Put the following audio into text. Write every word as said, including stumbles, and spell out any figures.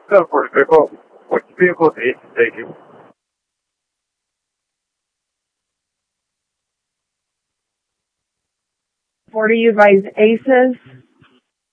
of Puerto Rico, which vehicle do you take you? Or do you advise ACES?